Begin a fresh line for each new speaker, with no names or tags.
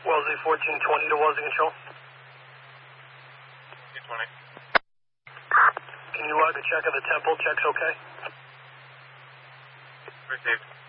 Wellesley 1420 to Wellesley Control.
1420.
Can you log a check of the temple? Check's okay?
Received.